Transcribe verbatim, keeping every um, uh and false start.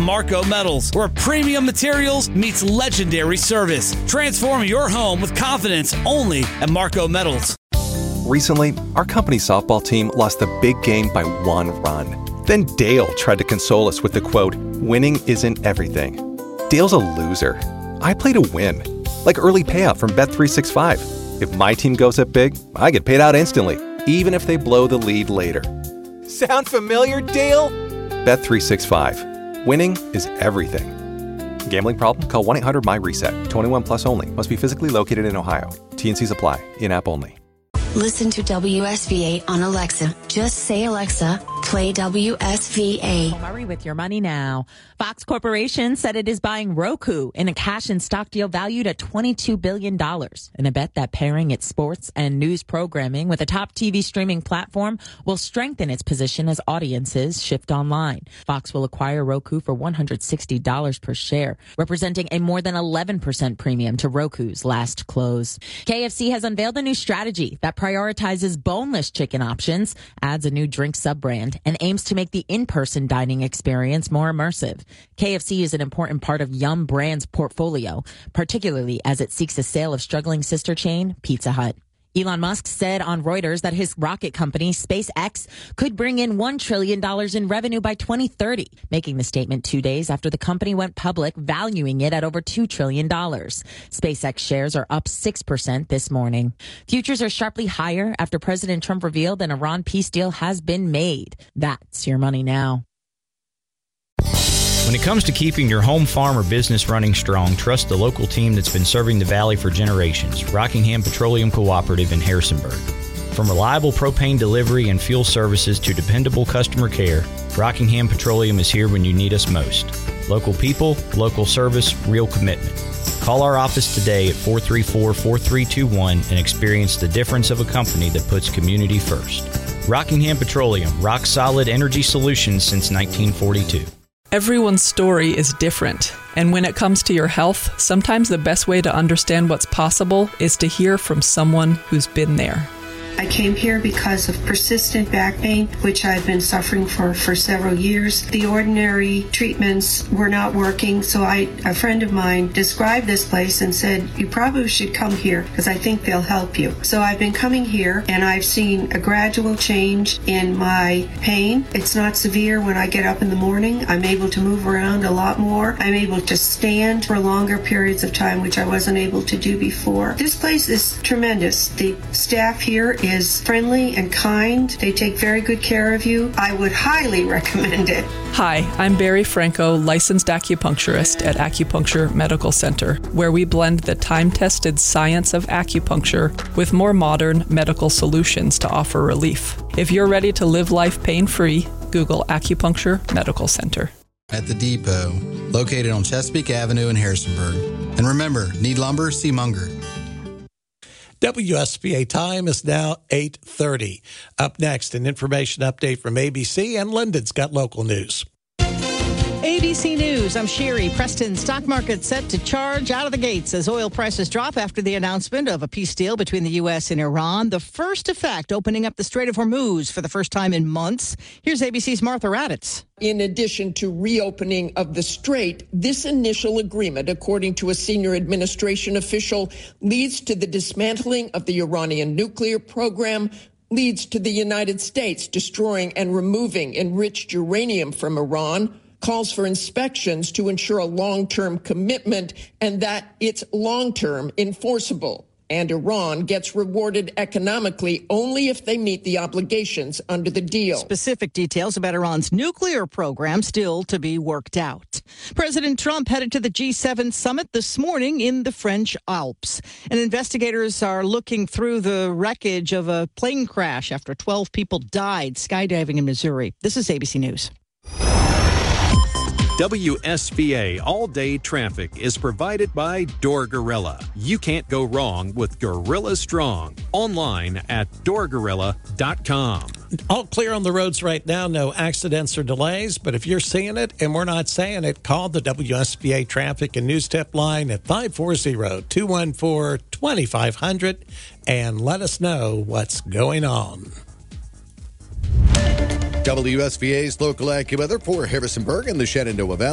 Marco Metals, where premium materials meets legendary service. Transform your home with confidence only at Marco Metals. Recently, our company's softball team lost the big game by one run. Then Dale tried to console us with the quote, "Winning isn't everything." Dale's a loser. I play to win. Like early payout from Bet three sixty-five. If my team goes up big, I get paid out instantly, even if they blow the lead later. Sound familiar, Dale? Bet three sixty-five. Winning is everything. Gambling problem? Call one eight hundred M Y reset. twenty-one plus only. Must be physically located in Ohio. T N Cs apply. In-app only. Listen to W S V A on Alexa. Just say, Alexa, play W S V A. Murray with your money now. Fox Corporation said it is buying Roku in a cash and stock deal valued at twenty-two billion dollars. In a bet that pairing its sports and news programming with a top T V streaming platform will strengthen its position as audiences shift online. Fox will acquire Roku for one hundred sixty dollars per share, representing a more than eleven percent premium to Roku's last close. K F C has unveiled a new strategy that prioritizes boneless chicken options, adds a new drink sub-brand, and aims to make the in-person dining experience more immersive. K F C is an important part of Yum Brand's portfolio, particularly as it seeks a sale of struggling sister chain Pizza Hut. Elon Musk said on Reuters that his rocket company, SpaceX, could bring in one trillion dollars in revenue by twenty thirty, making the statement two days after the company went public, valuing it at over two trillion dollars. SpaceX shares are up six percent this morning. Futures are sharply higher after President Trump revealed an Iran peace deal has been made. That's your money now. When it comes to keeping your home, farm, or business running strong, trust the local team that's been serving the Valley for generations, Rockingham Petroleum Cooperative in Harrisonburg. From reliable propane delivery and fuel services to dependable customer care, Rockingham Petroleum is here when you need us most. Local people, local service, real commitment. Call our office today at four three four, four three two one and experience the difference of a company that puts community first. Rockingham Petroleum, rock solid energy solutions since nineteen forty-two. Everyone's story is different, and when it comes to your health, sometimes the best way to understand what's possible is to hear from someone who's been there. I came here because of persistent back pain, which I've been suffering for, for several years. The ordinary treatments were not working, so I, a friend of mine described this place and said, you probably should come here because I think they'll help you. So I've been coming here, and I've seen a gradual change in my pain. It's not severe when I get up in the morning. I'm able to move around a lot more. I'm able to stand for longer periods of time, which I wasn't able to do before. This place is tremendous. The staff here is friendly and kind. They take very good care of you. I would highly recommend it. Hi, I'm Barry Franco, licensed acupuncturist at Acupuncture Medical Center, where we blend the time-tested science of acupuncture with more modern medical solutions to offer relief. If you're ready to live life pain-free, Google Acupuncture Medical Center. At the Depot, located on Chesapeake Avenue in Harrisonburg. And remember, need lumber, see Munger. W S B A time is now eight thirty. Up next, an information update from A B C, and London's got local news. A B C News, I'm Sherry. Preston stock market set to charge out of the gates as oil prices drop after the announcement of a peace deal between the U S and Iran. The first effect, opening up the Strait of Hormuz for the first time in months. Here's A B C's Martha Raddatz. In addition to reopening of the strait, this initial agreement, according to a senior administration official, leads to the dismantling of the Iranian nuclear program, leads to the United States destroying and removing enriched uranium from Iran, calls for inspections to ensure a long-term commitment and that it's long-term enforceable. And Iran gets rewarded economically only if they meet the obligations under the deal. Specific details about Iran's nuclear program still to be worked out. President Trump headed to the G seven summit this morning in the French Alps. And investigators are looking through the wreckage of a plane crash after twelve people died skydiving in Missouri. This is A B C News. W S B A All-Day Traffic is provided by Door Gorilla. You can't go wrong with Gorilla Strong. Online at door gorilla dot com. All clear on the roads right now. No accidents or delays. But if you're seeing it and we're not saying it, call the W S B A Traffic and News Tip line at five four zero, two one four, two five zero zero and let us know what's going on. W S B A's local AccuWeather for Harrisonburg and the Shenandoah Valley.